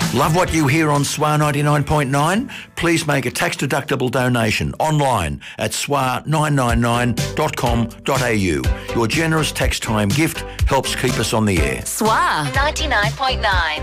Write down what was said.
Love what you hear on SWAR 99.9? Please make a tax-deductible donation online at swar999.com.au. Your generous tax time gift helps keep us on the air. SWAR 99.9.